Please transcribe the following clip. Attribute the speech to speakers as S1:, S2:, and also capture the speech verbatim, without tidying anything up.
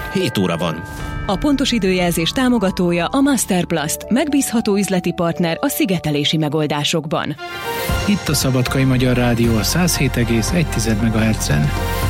S1: hét óra van.
S2: A pontos időjelzés támogatója a Masterplast, megbízható üzleti partner a szigetelési megoldásokban.
S3: Itt a Szabadkai Magyar Rádió a száz hét egész egy megahertzen.